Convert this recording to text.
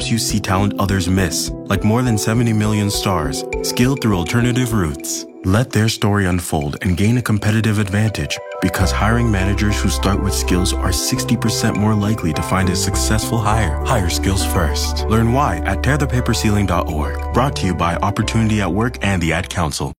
helps you see talent others miss, like more than 70 million stars, skilled through alternative routes. Let their story unfold and gain a competitive advantage, because hiring managers who start with skills are 60% more likely to find a successful hire. Hire skills first. Learn why at tearthepaperceiling.org. Brought to you by Opportunity at Work and the Ad Council.